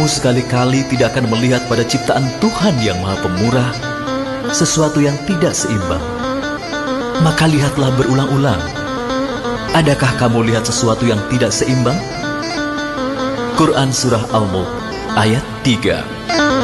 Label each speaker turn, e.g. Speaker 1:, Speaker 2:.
Speaker 1: sekali-kali tidak akan melihat pada ciptaan Tuhan yang Maha Pemurah sesuatu yang tidak seimbang, maka lihatlah berulang-ulang. Adakah kamu lihat sesuatu yang tidak seimbang? Quran Surah Al-Mulk ayat 3.